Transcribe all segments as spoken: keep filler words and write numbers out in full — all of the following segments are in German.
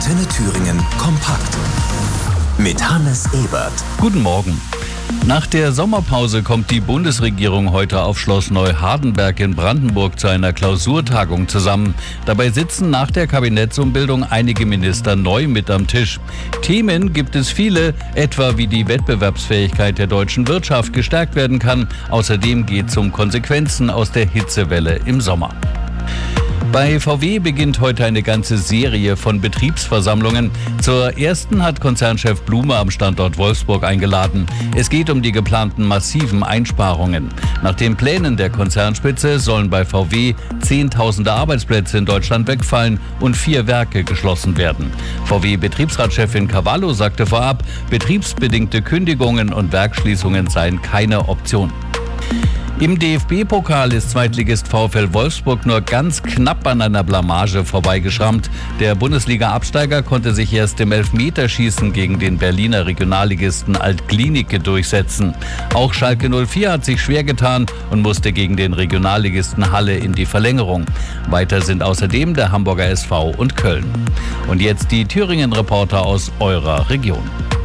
Antenne Thüringen kompakt. Mit Hannes Ebert. Guten Morgen. Nach der Sommerpause kommt die Bundesregierung heute auf Schloss Neuhardenberg in Brandenburg zu einer Klausurtagung zusammen. Dabei sitzen nach der Kabinettsumbildung einige Minister neu mit am Tisch. Themen gibt es viele, etwa wie die Wettbewerbsfähigkeit der deutschen Wirtschaft gestärkt werden kann. Außerdem geht es um Konsequenzen aus der Hitzewelle im Sommer. Bei V W beginnt heute eine ganze Serie von Betriebsversammlungen. Zur ersten hat Konzernchef Blume am Standort Wolfsburg eingeladen. Es geht um die geplanten massiven Einsparungen. Nach den Plänen der Konzernspitze sollen bei V W Zehntausende Arbeitsplätze in Deutschland wegfallen und vier Werke geschlossen werden. V W-Betriebsratschefin Cavallo sagte vorab, betriebsbedingte Kündigungen und Werksschließungen seien keine Option. Im D F B-Pokal ist Zweitligist VfL Wolfsburg nur ganz knapp an einer Blamage vorbeigeschrammt. Der Bundesliga-Absteiger konnte sich erst im Elfmeterschießen gegen den Berliner Regionalligisten Alt-Glienicke durchsetzen. Auch Schalke null vier hat sich schwer getan und musste gegen den Regionalligisten Halle in die Verlängerung. Weiter sind außerdem der Hamburger S V und Köln. Und jetzt die Thüringen-Reporter aus eurer Region.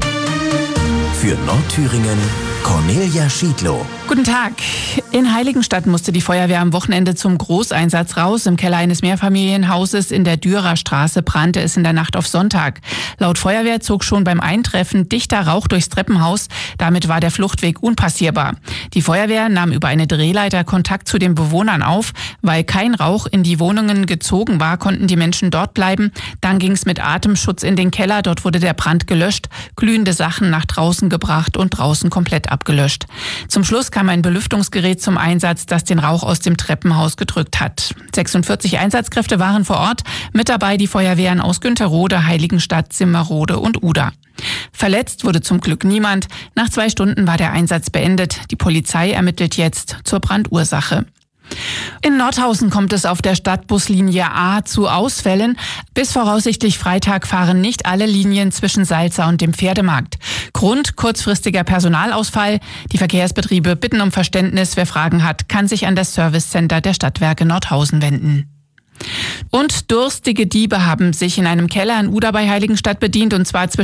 Für Nordthüringen Cornelia Schiedlow. Guten Tag. In Heiligenstadt musste die Feuerwehr am Wochenende zum Großeinsatz raus. Im Keller eines Mehrfamilienhauses in der Dürer Straße brannte es in der Nacht auf Sonntag. Laut Feuerwehr zog schon beim Eintreffen dichter Rauch durchs Treppenhaus. Damit war der Fluchtweg unpassierbar. Die Feuerwehr nahm über eine Drehleiter Kontakt zu den Bewohnern auf. Weil kein Rauch in die Wohnungen gezogen war, konnten die Menschen dort bleiben. Dann ging es mit Atemschutz in den Keller. Dort wurde der Brand gelöscht, glühende Sachen nach draußen gebracht und draußen komplett abgelöscht. Zum Schluss kam ein Belüftungsgerät zum Einsatz, das den Rauch aus dem Treppenhaus gedrückt hat. sechsundvierzig Einsatzkräfte waren vor Ort, mit dabei die Feuerwehren aus Günterrode, Heiligenstadt, Simmerode und Uda. Verletzt wurde zum Glück niemand. Nach zwei Stunden war der Einsatz beendet. Die Polizei ermittelt jetzt zur Brandursache. In Nordhausen kommt es auf der Stadtbuslinie A zu Ausfällen. Bis voraussichtlich Freitag fahren nicht alle Linien zwischen Salza und dem Pferdemarkt. Grund kurzfristiger Personalausfall. Die Verkehrsbetriebe bitten um Verständnis. Wer Fragen hat, kann sich an das Service Center der Stadtwerke Nordhausen wenden. Und durstige Diebe haben sich in einem Keller in Uda bei Heiligenstadt bedient, und zwar zwischen